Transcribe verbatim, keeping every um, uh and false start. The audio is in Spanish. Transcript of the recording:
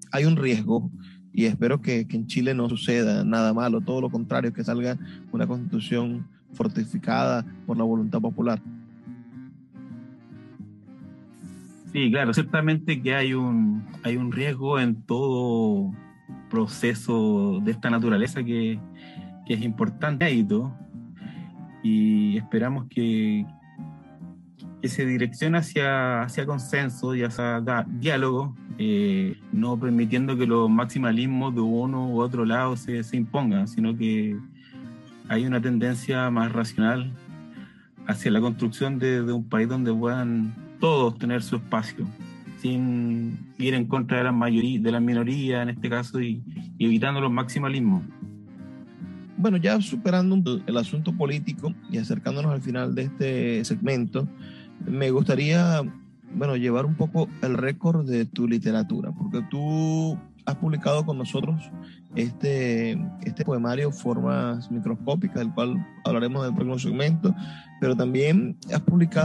hay un riesgo, y espero que, que en Chile no suceda nada malo, todo lo contrario, que salga una constitución fortificada por la voluntad popular. Sí, claro, ciertamente que hay un, hay un riesgo en todo proceso de esta naturaleza que, que es importante y esperamos que, que se direccione hacia, hacia consenso y hacia diálogo, eh, no permitiendo que los maximalismos de uno u otro lado se, se impongan, sino que hay una tendencia más racional hacia la construcción de, de un país donde puedan todos tener su espacio, sin ir en contra de las mayoría, de las minorías en este caso, y, y evitando los maximalismos. Bueno, ya superando el asunto político y acercándonos al final de este segmento, me gustaría, bueno, llevar un poco el récord de tu literatura, porque tú has publicado con nosotros este, este poemario Formas Microscópicas, del cual hablaremos en el próximo segmento, pero también has publicado